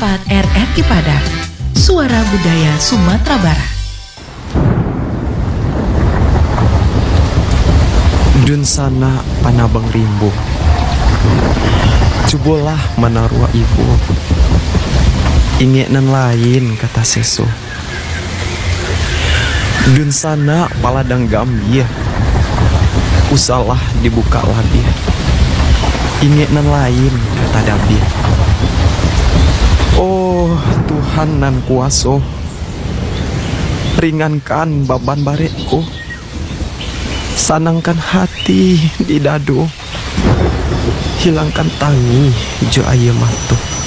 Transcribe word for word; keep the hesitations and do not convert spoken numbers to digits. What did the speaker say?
empat R R I Padang, Suara Budaya Sumatera Barat. Dun sana panabang rimbo, cubolah menarua ibu, ingin lain kata seso. Dun sana paladang gambir, usalah dibuka labir, ingin lain kata dabir. Oh Tuhan nan kuaso, ringankan beban barekku, sanangkan hati di dado, hilangkan tangi jo aye matu.